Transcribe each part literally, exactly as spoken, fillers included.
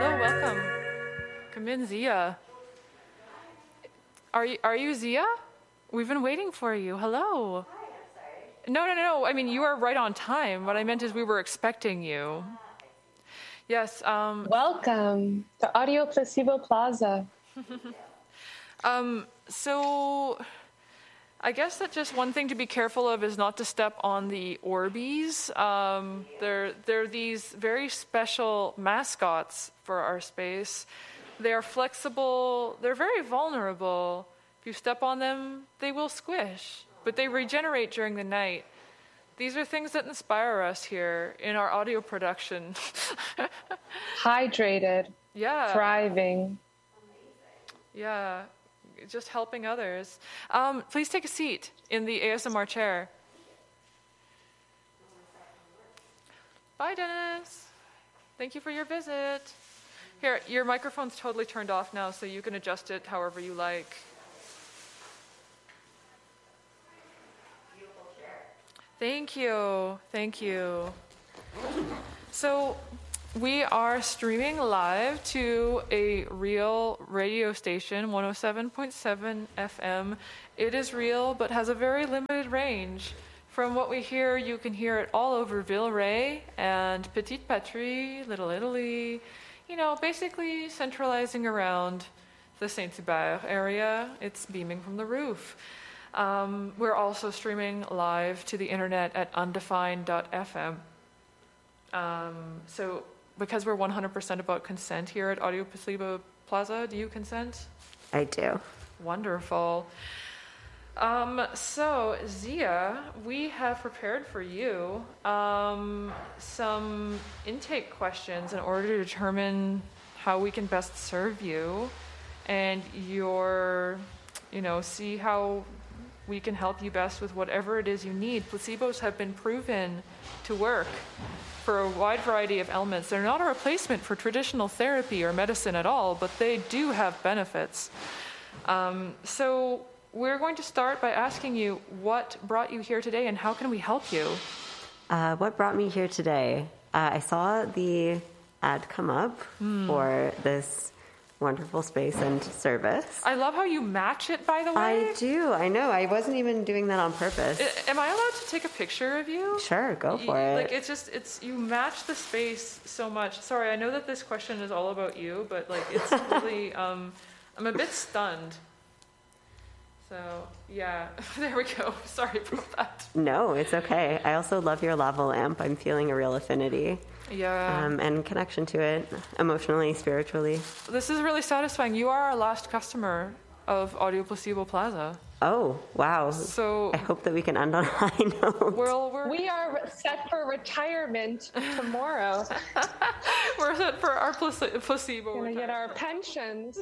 Hello, welcome. Come in, Zia. Are you are you Zia? We've been waiting for you. Hello. Hi, I'm sorry. No, no, no, no. I mean, you are right on time. What I meant is we were expecting you. Yes. Um, Welcome to Audio Placebo Plaza. um, so I guess that just one thing to be careful of is not to step on the Orbeez. Um, they're, they're these very special mascots for our space. They are flexible. They're very vulnerable. If you step on them, they will squish, but they regenerate during the night. These are things that inspire us here in our audio production. Hydrated. Yeah. Thriving. Yeah. Just helping others. Um, please take a seat in the A S M R chair. Bye, Dennis. Thank you for your visit. Here, your microphone's totally turned off now, so you can adjust it however you like. Thank you. Thank you. So we are streaming live to a real radio station, one oh seven point seven F M. It is real, but has a very limited range. From what we hear, you can hear it all over Villeray and Petite Patrie, Little Italy, you know, basically centralizing around the Saint-Hubert area. It's beaming from the roof. Um, we're also streaming live to the internet at undefined dot f m. Um, so because we're one hundred percent about consent here at Audio Placebo Plaza, do you consent? I do. Wonderful. Um, so, Zia, we have prepared for you um, some intake questions in order to determine how we can best serve you and your, you know, see how we can help you best with whatever it is you need. Placebos have been proven to work for a wide variety of ailments. They're not a replacement for traditional therapy or medicine at all, but they do have benefits. Um, so we're going to start by asking you what brought you here today and how can we help you? Uh, what brought me here today? Uh, I saw the ad come up mm. for this wonderful space and service. I love how you match it, by the way. I do. I know. I wasn't even doing that on purpose. I, am I allowed to take a picture of you? Sure, go for you, it. Like it's just it's you match the space so much. Sorry, I know that this question is all about you, but like it's really um, I'm a bit stunned. So yeah, there we go. Sorry about that. No, it's okay. I also love your lava lamp. I'm feeling a real affinity. Yeah. Um, and connection to it, emotionally, spiritually. This is really satisfying. You are our last customer of Audio Placebo Plaza. Oh, wow. So I hope that we can end on a high note. We're, we're, we are set for retirement tomorrow. We're set for our place- placebo. We're going to get our pensions.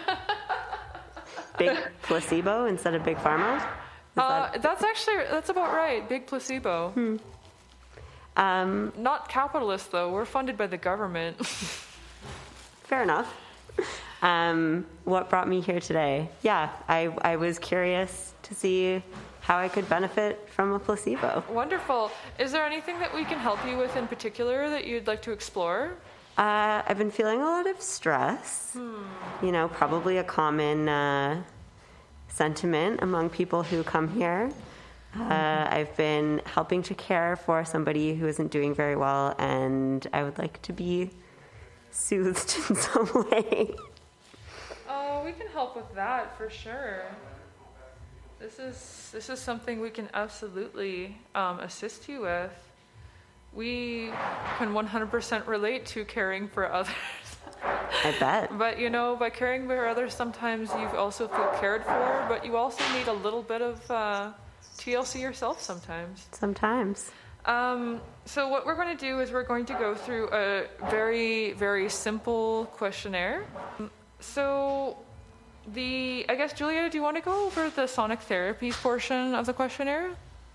Big placebo instead of big pharma? Uh, that... That's actually, that's about right. Big placebo. Hmm. Um, Not capitalist, though. We're funded by the government. Fair enough. Um, what brought me here today? Yeah, I, I was curious to see how I could benefit from a placebo. Wonderful. Is there anything that we can help you with in particular that you'd like to explore? Uh, I've been feeling a lot of stress. Hmm. You know, probably a common uh, sentiment among people who come here. Uh, I've been helping to care for somebody who isn't doing very well, and I would like to be soothed in some way. Oh, we can help with that for sure. This is this is something we can absolutely um, assist you with. We can one hundred percent relate to caring for others. I bet. But, you know, by caring for others, sometimes you also feel cared for, but you also need a little bit of uh, T L C yourself sometimes. Sometimes. Um, so what we're going to do is we're going to go through a very, very simple questionnaire. So the, I guess, Julia, do you want to go over the sonic therapy portion of the questionnaire?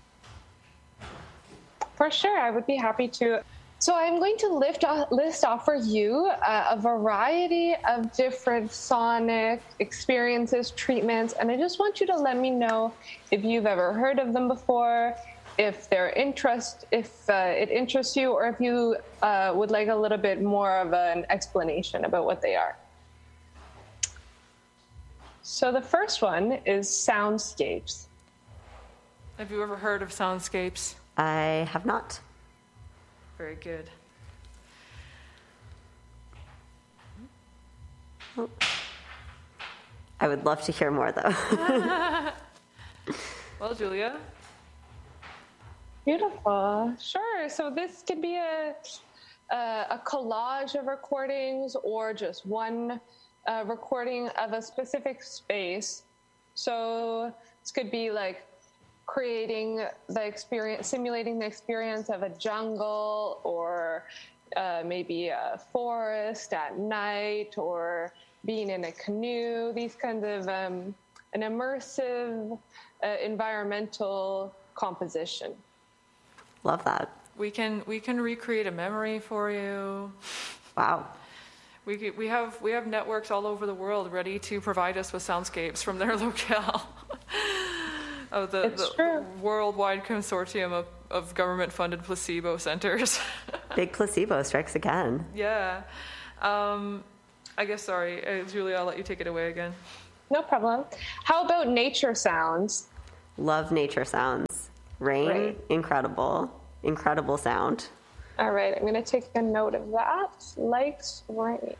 For sure, I would be happy to. So I'm going to lift, uh, list off for you uh, a variety of different sonic experiences, treatments, and I just want you to let me know if you've ever heard of them before, if they're interest, if uh, it interests you, or if you uh, would like a little bit more of an explanation about what they are. So the first one is soundscapes. Have you ever heard of soundscapes? I have not. Very good. Oh. I would love to hear more, though. Well, Julia? Beautiful. Sure. So this could be a, a, a collage of recordings or just one uh, recording of a specific space. So this could be like creating the experience, simulating the experience of a jungle, or uh, maybe a forest at night, or being in a canoe, these kinds of um, an immersive uh, environmental composition. Love that. We can we can recreate a memory for you. Wow. We could- we have we have networks all over the world ready to provide us with soundscapes from their locale. Of the, It's the true. worldwide consortium of, of government-funded placebo centers. Big placebo strikes again. Yeah. Um, I guess, sorry, uh, Julia, I'll let you take it away again. No problem. How about nature sounds? Love nature sounds. Rain, Right. incredible. Incredible sound. All right, I'm going to take a note of that. Likes rain.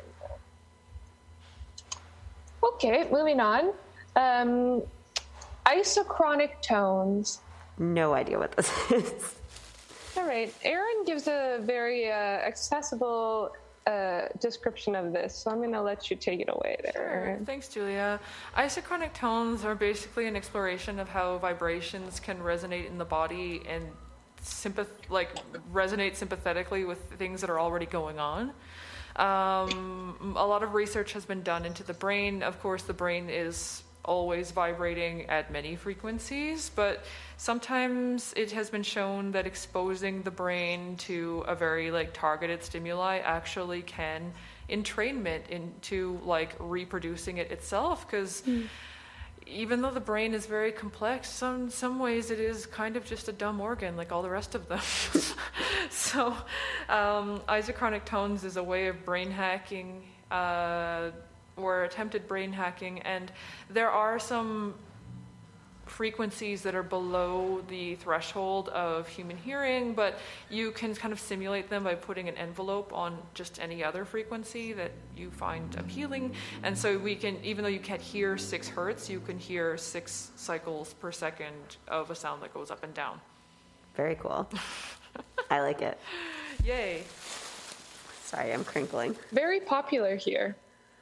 Okay, moving on. Um, isochronic tones. No idea what this is. All right, Aaron gives a very uh, accessible uh, description of this, so I'm going to let you take it away there, Sure. Aaron. Thanks, Julia. Isochronic tones are basically an exploration of how vibrations can resonate in the body and sympath- like resonate sympathetically with things that are already going on. Um, a lot of research has been done into the brain. Of course, the brain is always vibrating at many frequencies, but sometimes it has been shown that exposing the brain to a very like targeted stimuli actually can entrain it into like reproducing it itself, because mm. even though the brain is very complex, some some ways it is kind of just a dumb organ like all the rest of them. So um, isochronic tones is a way of brain hacking uh, or attempted brain hacking, and there are some frequencies that are below the threshold of human hearing, but you can kind of simulate them by putting an envelope on just any other frequency that you find appealing. And so we can, even though you can't hear six hertz, you can hear six cycles per second of a sound that goes up and down. Very cool. I like it. Yay. Sorry, I'm crinkling. Very popular here.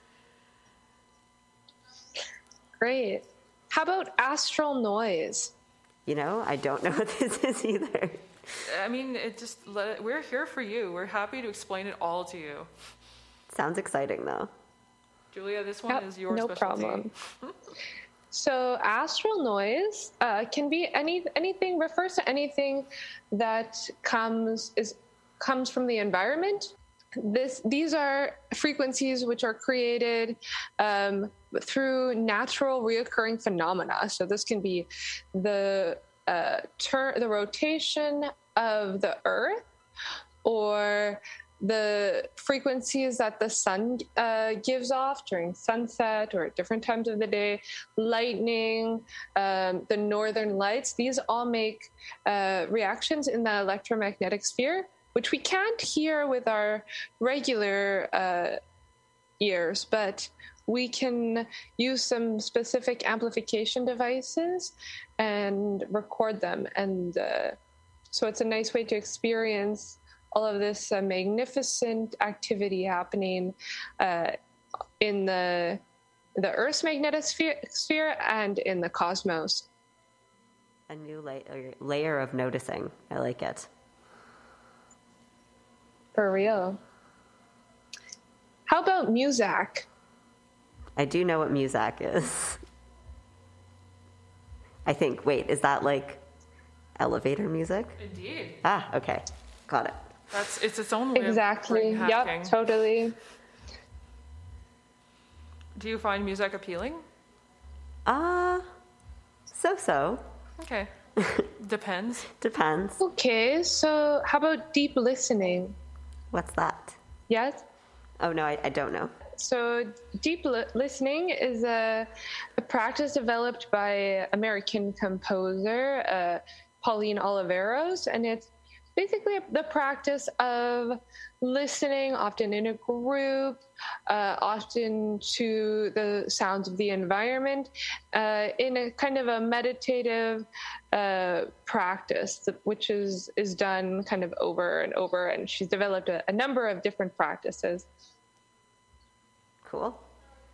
Great. How about astral noise? You know, I don't know what this is either. I mean, it just let, we're here for you. We're happy to explain it all to you. Sounds exciting, though. Julia, this one Yep, is your no specialty. problem. So astral noise uh, can be any anything refers to anything that comes is comes from the environment. This these are frequencies which are created um, through natural reoccurring phenomena. So this can be the uh, tur- the rotation of the Earth, or the frequencies that the sun uh, gives off during sunset or at different times of the day, lightning, um, the northern lights. These all make uh, reactions in the electromagnetic sphere, which we can't hear with our regular uh, ears, but we can use some specific amplification devices and record them. And uh, so it's a nice way to experience all of this uh, magnificent activity happening uh, in the the Earth's magnetic sphere, sphere and in the cosmos. A new layer, layer of noticing. I like it. For real. How about Muzak? I do know what Muzak is. I think, wait, is that like elevator music? Indeed. Ah, okay. Got it. That's it's its own way Exactly. of brain hacking. Yep, totally. Do you find music appealing? Uh, so-so. Okay. Depends. Depends. Okay, so how about deep listening? What's that? Yes? Oh, no, I, I don't know. So, deep li- listening is a, a practice developed by American composer uh, Pauline Oliveros, and it's basically the practice of listening, often in a group, uh, often to the sounds of the environment, uh, in a kind of a meditative uh, practice, which is, is done kind of over and over. And she's developed a, a number of different practices. Cool.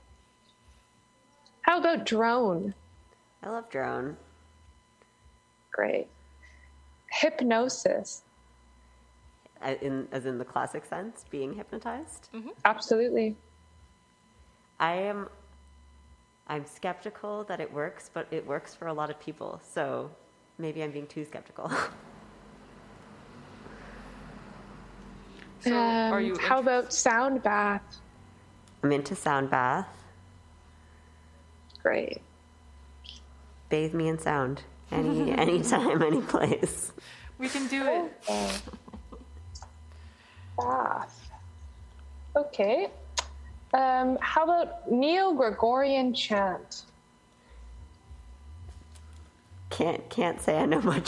How about drone? I love drone. Great. Hypnosis. Uh, In, as in the classic sense, being hypnotized. Mm-hmm. Absolutely. I am, I'm skeptical that it works, but it works for a lot of people. So maybe I'm being too skeptical. So Um, are you how int- about sound bath? I'm into sound bath. Great. Bathe me in sound. Any anytime, any place. we can do it. Uh, bath. Okay. Um, how about Neo-Gregorian chant? Can't can't say I know much